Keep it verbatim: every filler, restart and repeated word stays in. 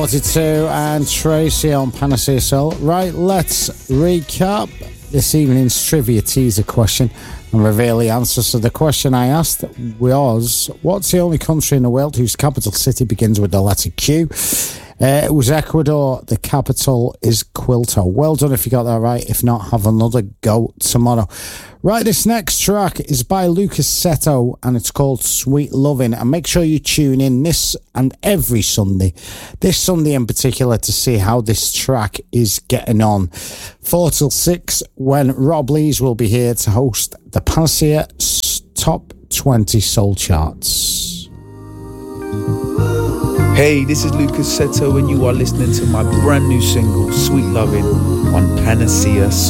forty-two and Tracy on Panacea Soul. Right, let's recap this evening's trivia teaser question and reveal the answer. So the question I asked was, what's the only country in the world whose capital city begins with the letter Q? Uh, it was Ecuador. The capital is Quito. Well done if you got that right. If not, have another go tomorrow. Right, this next track is by Lucas Seto and it's called Sweet Lovin'. And make sure you tune in this and every Sunday, this Sunday in particular, to see how this track is getting on. Four till six, when Rob Lees will be here to host the Panacea Top twenty Soul Charts. Hey, this is Lucas Seto and you are listening to my brand new single, Sweet Lovin', on Panacea Soul.